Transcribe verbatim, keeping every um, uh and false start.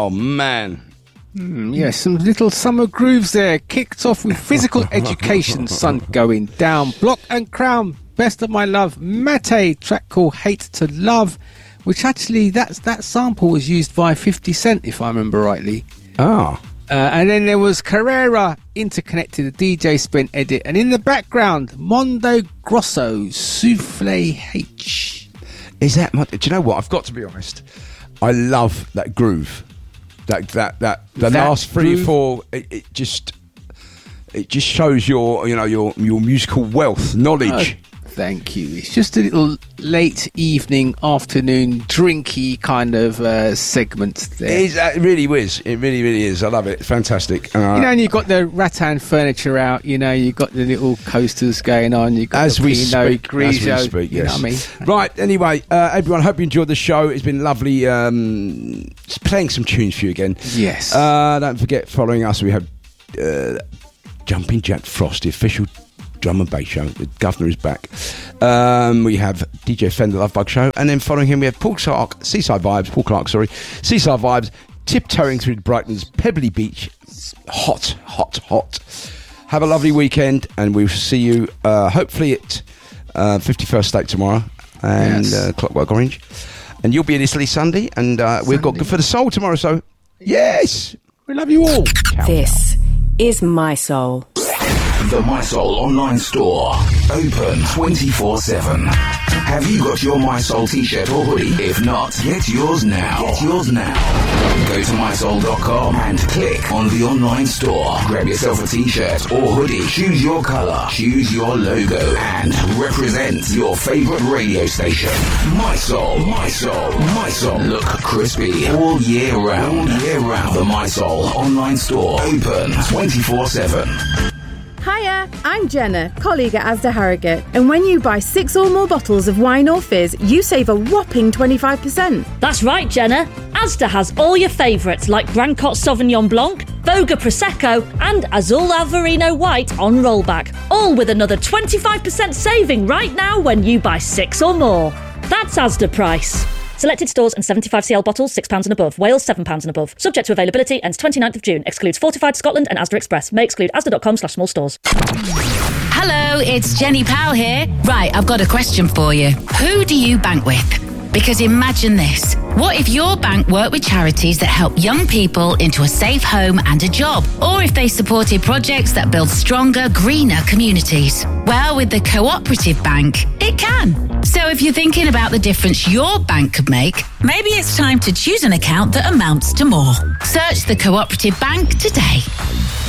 Oh, man. Mm, yes, some little summer grooves there. Kicked off with Physical Education, Sun Going Down. Block and Crown, Best of My Love. Mate, track called Hate to Love, which actually, that's, that sample was used by fifty Cent, if I remember rightly. Oh. Uh, and then there was Carrera, Interconnected, the D J Spin edit. And in the background, Mondo Grosso, Souffle H. Is that... Do you know what? I've got to be honest. I love that groove. That that that the that last three groove. or four, it, it just it just shows your you know your your musical wealth, knowledge. Oh, thank you. It's just a little late evening, afternoon, drinky kind of uh, segment there. It, is, uh, it really is. It really really is. I love it. It's fantastic. Uh, You know, and you've got the rattan furniture out. You know, you've got the little coasters going on. You've got as the we Pinot speak, Grigio. as we speak, You know yes. what I mean? Right. Anyway, uh, everyone, hope you enjoyed the show. It's been lovely um, just playing some tunes for you again. Yes. Uh, don't forget following us. We have uh, Jumping Jack Frost, the official drum and bass show. The Governor is back. Um, we have D J Fender Love Bug show, and then following him we have Paul Clark, Seaside Vibes. Paul Clark, sorry, Seaside Vibes. Tiptoeing through Brighton's Pebbly Beach. It's hot, hot, hot. Have a lovely weekend, and we'll see you uh, hopefully at uh, fifty-first State tomorrow and Yes. uh, Clockwork Orange. And you'll be in Italy Sunday, and uh, we've got Sunday. Good for the Soul tomorrow. So yes, we love you all. Ciao, This is My Soul. The MySoul online store. Open twenty-four seven. Have you got your MySoul t-shirt or hoodie? If not, get yours now. Get yours now. Go to my soul dot com and click on the online store. Grab yourself a t-shirt or hoodie. Choose your colour. Choose your logo. And represent your favourite radio station. MySoul. MySoul. MySoul. Look crispy all year round. All year round. The MySoul online store. Open twenty-four seven. Hiya, I'm Jenna, colleague at Asda Harrogate, and when you buy six or more bottles of wine or fizz, you save a whopping twenty-five percent. That's right, Jenna. Asda has all your favourites like Brancott Sauvignon Blanc, Voga Prosecco and Azul Alvarino White on rollback, all with another twenty-five percent saving right now when you buy six or more. That's Asda price. Selected stores and seventy-five c l bottles, six pounds and above. Wales, seven pounds and above. Subject to availability, ends twenty-ninth of June. Excludes Fortified Scotland and Asda Express. May exclude asda.com slash small stores. Hello, it's Jenny Powell here. Right, I've got a question for you. Who do you bank with? Because imagine this. What if your bank worked with charities that help young people into a safe home and a job? Or if they supported projects that build stronger, greener communities? Well, with the Cooperative Bank, it can. So if you're thinking about the difference your bank could make, maybe it's time to choose an account that amounts to more. Search the Cooperative Bank today.